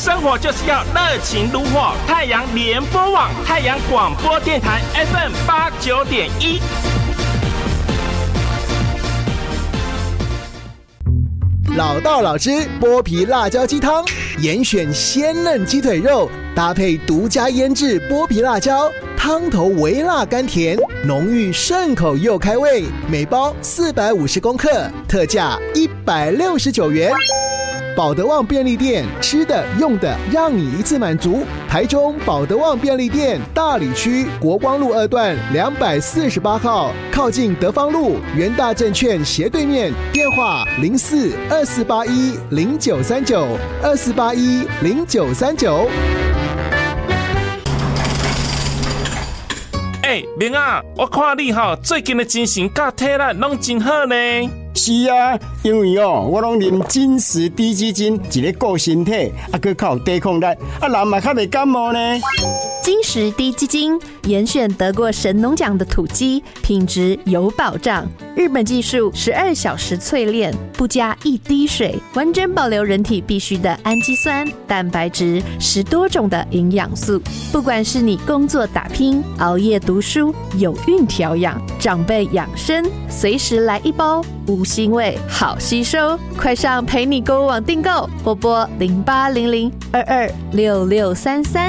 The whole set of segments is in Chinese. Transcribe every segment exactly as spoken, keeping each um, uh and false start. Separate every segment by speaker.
Speaker 1: 生活就是要热情如火。太阳联播网，太阳广播电台 F M 八九点一。
Speaker 2: 老道老师剥皮辣椒鸡汤，严选鲜嫩鸡腿肉，搭配独家腌制剥皮辣椒，汤头微辣甘甜，浓郁顺口又开胃。每包四百五十公克，特价一百六十九元。保德旺便利店，吃的用的让你一次满足。台中保德旺便利店大里区国光路二段两百四十八号，靠近德芳路元大证券斜对面。电话零四二四八一零九三九二四八一零九三九。
Speaker 1: 哎、欸，明啊，我看你哈最近的精神甲体力拢真好呢。
Speaker 3: 是啊，因为哦，我拢啉金石低基金，一个顾身体，啊，佮较有抵抗力，啊，人嘛较袂感冒呢。
Speaker 4: 金石低基金严选得过神农奖的土鸡，品质有保障。日本技术十二小时淬炼，不加一滴水，完整保留人体必需的氨基酸、蛋白质，十多种的营养素。不管是你工作打拼、熬夜读书、有孕调养、长辈养生，随时来一包，无腥味，好吸收。快上陪你购物网订购，拨拨零八零零二二六六三三。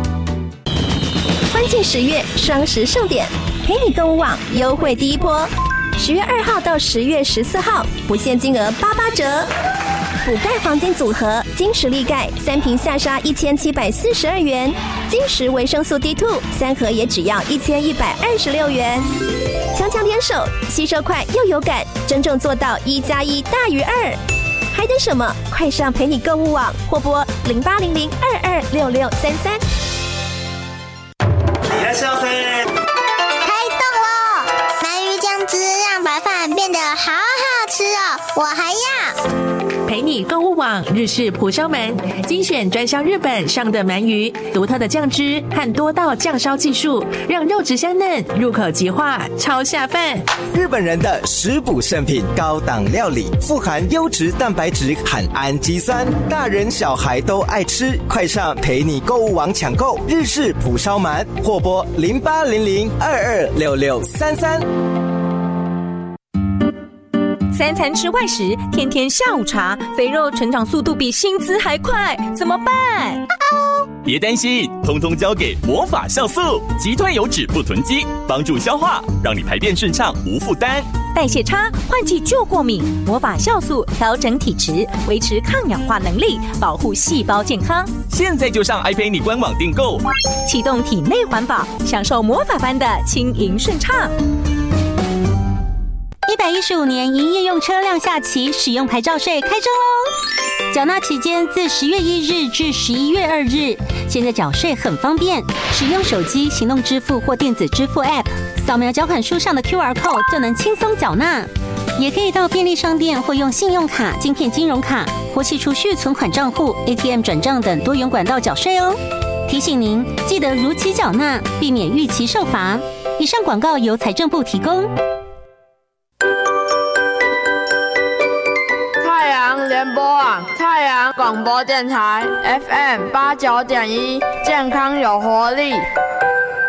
Speaker 5: 欢庆十月双十盛典，陪你购物网优惠第一波，十月二号到十月十四号，不限金额八八折。补钙黄金组合，金石力钙三瓶下杀一千七百四十二元，金石维生素 D 二 三盒也只要一千一百二十六元。强强联手，吸收快又有感，真正做到一加一大于二。还等什么？快上陪你购物网，或拨零八零零二二六六三三。
Speaker 6: いらっしゃいませ。
Speaker 7: 开动了！鳗鱼酱汁让白饭变得好好吃哦，我还要。
Speaker 8: 陪你购物网日式蒲烧鳗，精选专销日本上的鳗鱼，独特的酱汁和多道酱烧技术，让肉质香嫩，入口即化，超下饭。
Speaker 9: 日本人的食补圣品，高档料理，富含优质蛋白质和氨基酸，大人小孩都爱吃。快上陪你购物网抢购日式蒲烧鳗，或拨零八零零二二六六三三。
Speaker 10: 三餐吃外食，天天下午茶，肥肉成长速度比薪资还快，怎么办？
Speaker 11: 别担心，通通交给魔法酵素，击退油脂不囤积，帮助消化，让你排便顺畅无负担。
Speaker 10: 代谢差，换季就过敏，魔法酵素调整体质，维持抗氧化能力，保护细胞健康。
Speaker 11: 现在就上爱陪你官网订购，
Speaker 10: 启动体内环保，享受魔法般的轻盈顺畅。
Speaker 12: 一百一十五年营业用车辆下期使用牌照税开征喽！缴纳期间自十月一日至十一月二日。现在缴税很方便，使用手机行动支付或电子支付 App， 扫描缴款书上的 Q R code 就能轻松缴纳。也可以到便利商店或用信用卡、晶片金融卡或系储蓄存款账户、A T M 转账等多元管道缴税哦。提醒您记得如期缴纳，避免逾期受罚。以上广告由财政部提供。
Speaker 13: 太阳联播网，太阳广播电台 F M 八九点一，健康有活力。